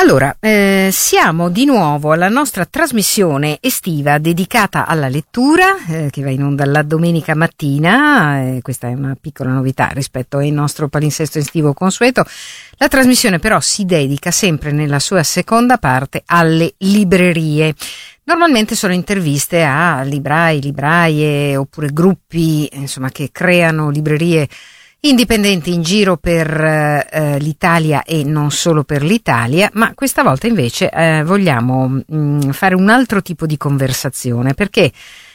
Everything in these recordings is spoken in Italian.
Allora, siamo di nuovo alla nostra trasmissione estiva dedicata alla lettura, che va in onda la domenica mattina. Questa è una piccola novità rispetto al nostro palinsesto estivo consueto. La trasmissione però si dedica sempre nella sua seconda parte alle librerie. Normalmente sono interviste a librai, libraie oppure gruppi, insomma, che creano librerie indipendenti in giro per l'Italia e non solo per l'Italia, ma questa volta invece vogliamo fare un altro tipo di conversazione, perché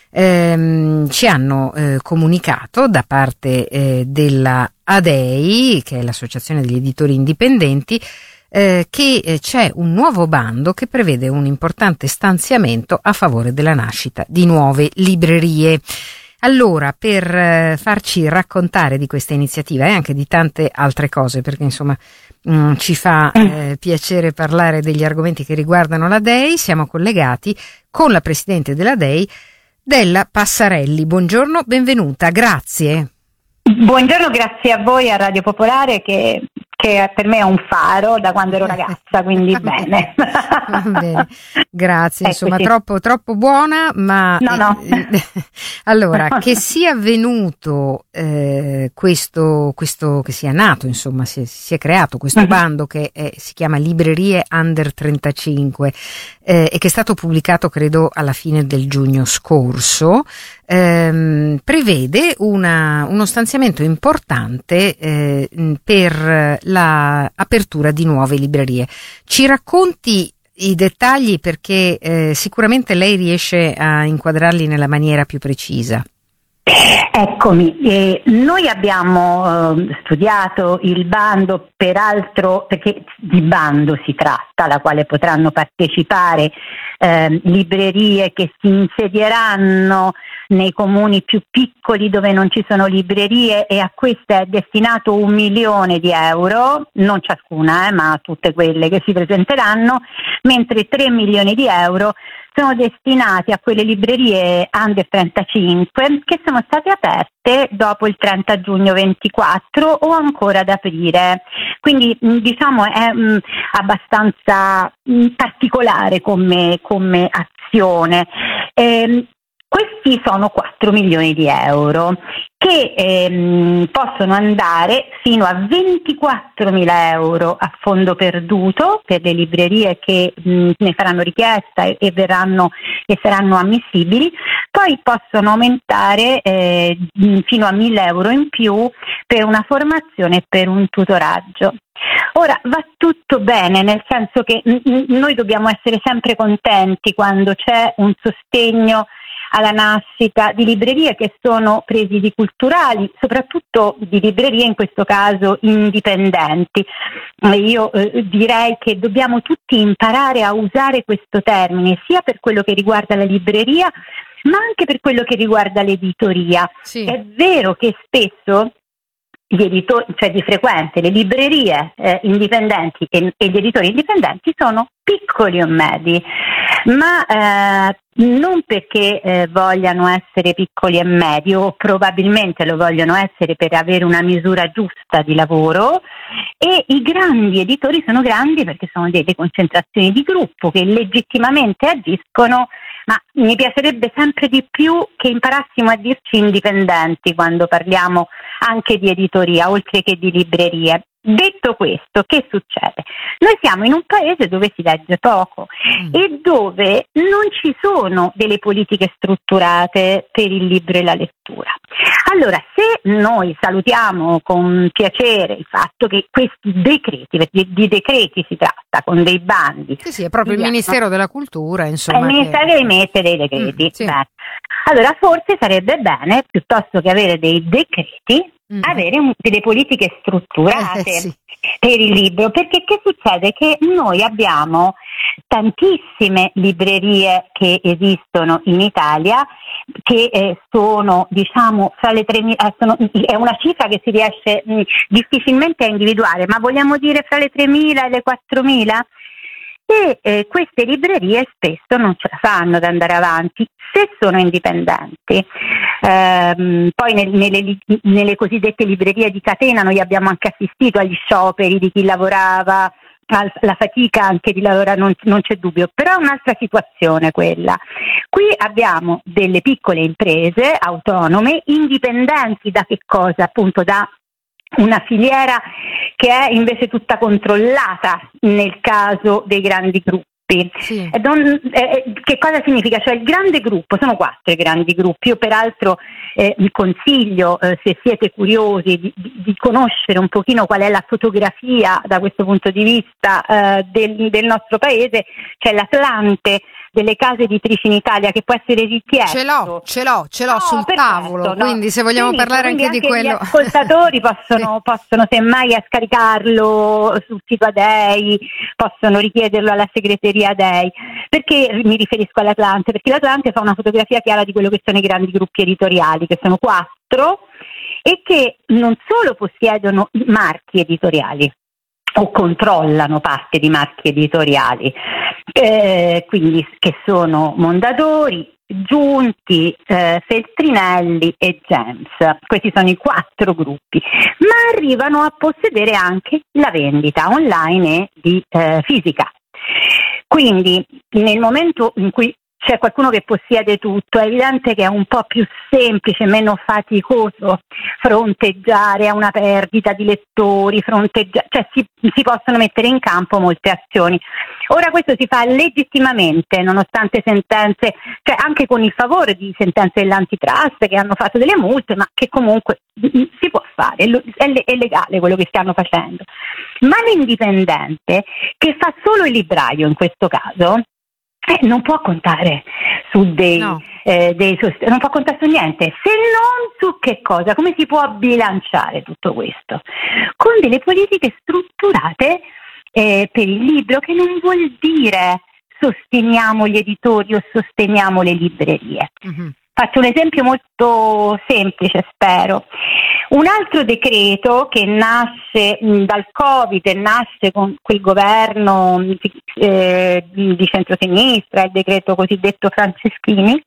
ci hanno comunicato da parte della ADEI, che è l'Associazione degli Editori Indipendenti, che c'è un nuovo bando che prevede un importante stanziamento a favore della nascita di nuove librerie. Allora, per farci raccontare di questa iniziativa e anche di tante altre cose, perché insomma ci fa piacere parlare degli argomenti che riguardano la DEI, siamo collegati con la presidente della DEI, Della Passarelli. Buongiorno, benvenuta, grazie. Buongiorno, grazie a voi a Radio Popolare che per me è un faro da quando ero ragazza, quindi bene. Bene. Grazie, insomma, troppo buona, ma no. Allora, che sia venuto questo che sia nato, insomma, si è creato questo bando che si chiama Librerie Under 35 e che è stato pubblicato credo alla fine del giugno scorso, prevede uno stanziamento importante per la apertura di nuove librerie. Ci racconti i dettagli, perché sicuramente lei riesce a inquadrarli nella maniera più precisa. Eccomi, noi abbiamo studiato il bando, peraltro perché di bando si tratta, alla quale potranno partecipare librerie che si insedieranno nei comuni più piccoli dove non ci sono librerie, e a queste è destinato 1 milione di euro, non ciascuna, ma tutte quelle che si presenteranno, mentre 3 milioni di euro sono destinati a quelle librerie under 35 che sono state aperte dopo il 30 giugno 24 o ancora ad aprire. Quindi diciamo è abbastanza particolare come azione. Questi sono 4 milioni di euro che possono andare fino a 24.000 euro a fondo perduto per le librerie che ne faranno richiesta e saranno ammissibili. Poi possono aumentare fino a 1.000 euro in più per una formazione e per un tutoraggio. Ora, va tutto bene, nel senso che noi dobbiamo essere sempre contenti quando c'è un sostegno alla nascita di librerie che sono presidi culturali, soprattutto di librerie in questo caso indipendenti. Io direi che dobbiamo tutti imparare a usare questo termine, sia per quello che riguarda la libreria, ma anche per quello che riguarda l'editoria. Sì. È vero che spesso gli editori, cioè di frequente, le librerie indipendenti e gli editori indipendenti sono piccoli o medi, ma non perché vogliano essere piccoli e medi, o probabilmente lo vogliono essere per avere una misura giusta di lavoro, e i grandi editori sono grandi perché sono delle concentrazioni di gruppo che legittimamente agiscono, ma mi piacerebbe sempre di più che imparassimo a dirci indipendenti quando parliamo anche di editoria, oltre che di librerie. Detto questo, che succede? Noi siamo in un paese dove si legge poco e dove non ci sono delle politiche strutturate per il libro e la lettura. Allora, se noi salutiamo con piacere il fatto che questi decreti, di decreti si tratta, con dei bandi. Sì, è proprio il Ministero della Cultura, insomma. È il Ministero che emette dei decreti. Sì. Allora, forse sarebbe bene, piuttosto che avere dei decreti, avere delle politiche strutturate sì. per il libro, perché che succede? Che noi abbiamo tantissime librerie che esistono in Italia che sono, diciamo, fra le 3.000, è una cifra che si riesce difficilmente a individuare, ma vogliamo dire fra le 3.000 e le 4.000? E queste librerie spesso non ce la fanno ad andare avanti se sono indipendenti. Poi nelle cosiddette librerie di catena noi abbiamo anche assistito agli scioperi di chi lavorava la fatica anche di lavorare, non c'è dubbio, però è un'altra situazione quella. Qui abbiamo delle piccole imprese autonome, indipendenti da che cosa? Appunto da una filiera che è invece tutta controllata nel caso dei grandi gruppi. Sì. Che cosa significa? Cioè il grande gruppo, sono 4 i grandi gruppi, io peraltro vi consiglio, se siete curiosi, di conoscere un pochino qual è la fotografia da questo punto di vista del nostro paese. C'è l'Atlante delle case editrici in Italia che può essere richiesto. Ce l'ho sul perfetto, tavolo, no? quindi se vogliamo parlare anche di quello. Gli ascoltatori possono semmai scaricarlo sul sito ADEI, possono richiederlo alla segreteria ADEI. Perché mi riferisco all'Atlante? Perché l'Atlante fa una fotografia chiara di quello che sono i grandi gruppi editoriali, che sono 4 e che non solo possiedono marchi editoriali o controllano parte di marchi editoriali, quindi che sono Mondadori, Giunti, Feltrinelli e Gems. Questi sono i 4 gruppi, ma arrivano a possedere anche la vendita online e di fisica. Quindi nel momento in cui c'è qualcuno che possiede tutto, è evidente che è un po' più semplice, meno faticoso fronteggiare a una perdita di lettori, cioè si possono mettere in campo molte azioni. Ora questo si fa legittimamente, nonostante sentenze, cioè anche con il favore di sentenze dell'antitrust che hanno fatto delle multe, ma che comunque si può fare, è legale quello che stanno facendo. Ma l'indipendente, che fa solo il libraio in questo caso, non può contare su non può contare su niente, se non su che cosa, come si può bilanciare tutto questo? Con delle politiche strutturate per il libro, che non vuol dire sosteniamo gli editori o sosteniamo le librerie. Mm-hmm. Faccio un esempio molto semplice, spero. Un altro decreto che nasce dal Covid e nasce con quel governo di centrosinistra, il decreto cosiddetto Franceschini,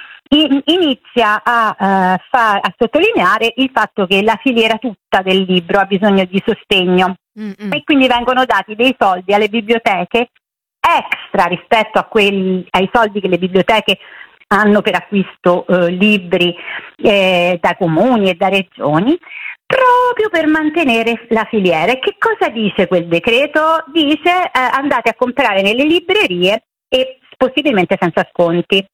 inizia a sottolineare il fatto che la filiera tutta del libro ha bisogno di sostegno. Mm-hmm. E quindi vengono dati dei soldi alle biblioteche extra rispetto ai soldi che le biblioteche hanno per acquisto libri da comuni e da regioni, proprio per mantenere la filiera. E che cosa dice quel decreto? Dice andate a comprare nelle librerie e possibilmente senza sconti.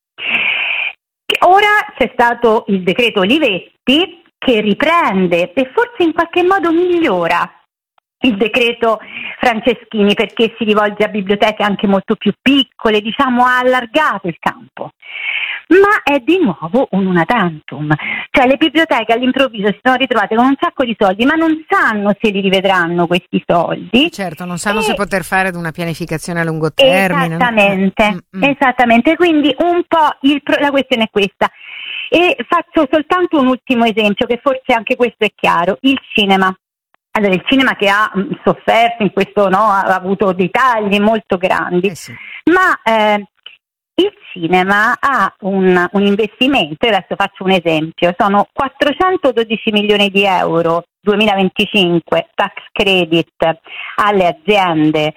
Ora c'è stato il decreto Olivetti che riprende e forse in qualche modo migliora il decreto Franceschini, perché si rivolge a biblioteche anche molto più piccole, diciamo ha allargato il campo, ma è di nuovo un una tantum, cioè le biblioteche all'improvviso si sono ritrovate con un sacco di soldi, ma non sanno se li rivedranno questi soldi. Certo, non sanno se poter fare una pianificazione a lungo termine. Esattamente, quindi un po' la questione è questa. E faccio soltanto un ultimo esempio, che forse anche questo è chiaro: il cinema. Allora, il cinema che ha sofferto in questo, ha avuto dei tagli molto grandi, sì. Ma il cinema ha un investimento, adesso faccio un esempio, sono 412 milioni di euro 2025 tax credit alle aziende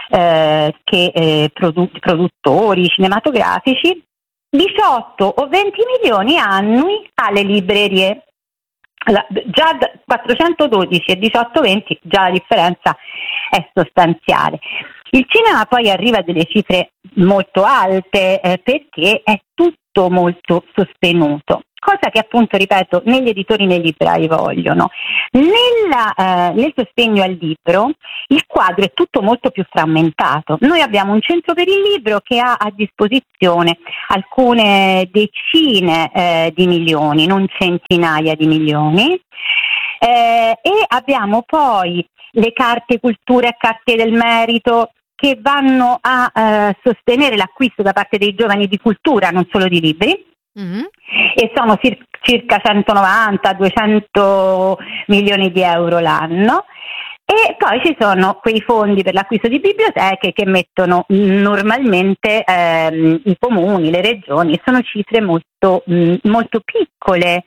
produttori cinematografici, 18 o 20 milioni annui alle librerie. Allora, già 412 e 18-20 già la differenza è sostanziale. Il cinema poi arriva a delle cifre molto alte perché è tutto molto sostenuto, cosa che appunto, ripeto, né gli editori né i librai vogliono. Nel sostegno al libro il quadro è tutto molto più frammentato. Noi abbiamo un centro per il libro che ha a disposizione alcune decine di milioni, non centinaia di milioni, e abbiamo poi le carte cultura e carte del merito che vanno a sostenere l'acquisto da parte dei giovani di cultura, non solo di libri. Mm-hmm. E sono circa 190-200 milioni di euro l'anno. E poi ci sono quei fondi per l'acquisto di biblioteche che mettono normalmente i comuni, le regioni, sono cifre molto, molto piccole.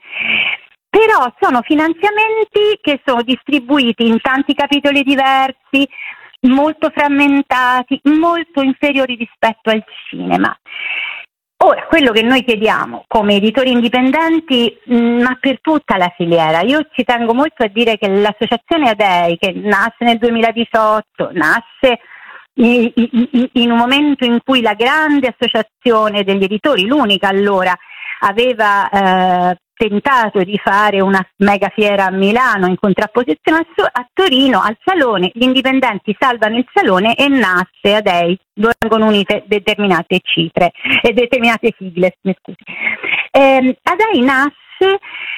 Però sono finanziamenti che sono distribuiti in tanti capitoli diversi, molto frammentati, molto inferiori rispetto al cinema. Ora, quello che noi chiediamo come editori indipendenti, ma per tutta la filiera, io ci tengo molto a dire che l'associazione ADEI, che nasce nel 2018, nasce in un momento in cui la grande associazione degli editori, l'unica allora, aveva tentato di fare una mega fiera a Milano in contrapposizione a Torino, al Salone, gli indipendenti salvano il Salone e nasce ADEI, dove vengono unite determinate cifre e determinate sigle, ADEI nasce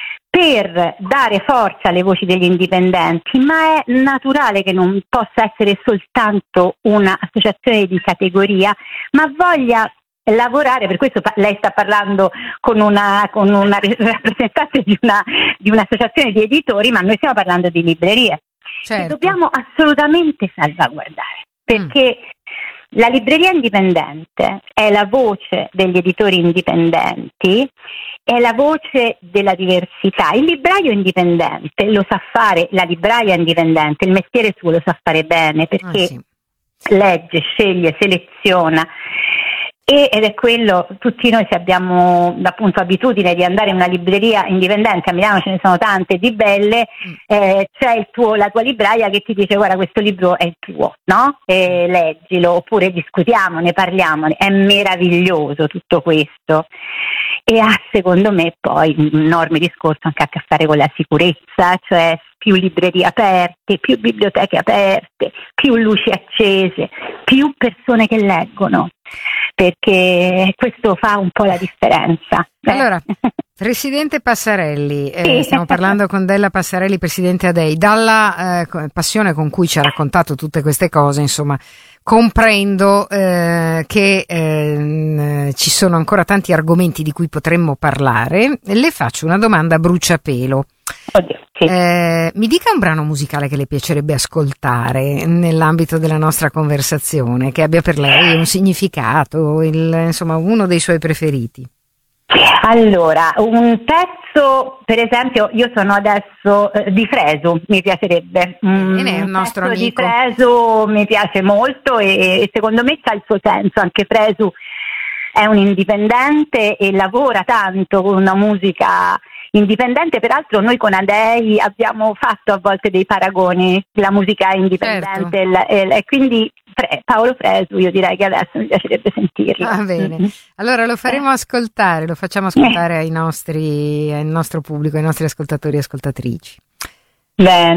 per dare forza alle voci degli indipendenti, ma è naturale che non possa essere soltanto un'associazione di categoria, ma voglia lavorare. Per questo lei sta parlando con una rappresentante di un'associazione di editori, ma noi stiamo parlando di librerie, certo, che dobbiamo assolutamente salvaguardare, perché la libreria indipendente è la voce degli editori indipendenti, è la voce della diversità. Il libraio indipendente lo sa fare, la libraia indipendente, il mestiere suo lo sa fare bene, perché sì, legge, sceglie, seleziona. Ed è quello, tutti noi se abbiamo appunto abitudine di andare in una libreria indipendente, a Milano ce ne sono tante di belle, c'è la tua libraia che ti dice guarda questo libro è il tuo, no? Leggilo, oppure discutiamo, ne parliamo, è meraviglioso tutto questo. E ha secondo me poi un enorme discorso anche a che fare con la sicurezza, cioè più librerie aperte, più biblioteche aperte, più luci accese, più persone che leggono, perché questo fa un po' la differenza. Allora, Presidente Passarelli, Sì. Stiamo parlando con Della Passarelli, Presidente ADEI, dalla passione con cui ci ha raccontato tutte queste cose, insomma, comprendo che ci sono ancora tanti argomenti di cui potremmo parlare. Le faccio una domanda a bruciapelo. Oddio, sì. Mi dica un brano musicale che le piacerebbe ascoltare nell'ambito della nostra conversazione, che abbia per lei un significato, insomma uno dei suoi preferiti. Allora, un pezzo, per esempio, io sono adesso di Fresu, mi piacerebbe. Bene, è un nostro amico. Di Fresu mi piace molto e secondo me c'ha il suo senso, anche Fresu è un indipendente e lavora tanto con una musica indipendente. Peraltro noi con ADEI abbiamo fatto a volte dei paragoni, la musica indipendente, certo. E quindi Paolo Fresu, io direi che adesso mi piacerebbe sentirlo. Va bene, allora lo faremo ascoltare, lo facciamo ascoltare al nostro pubblico, ai nostri ascoltatori e ascoltatrici. Bene.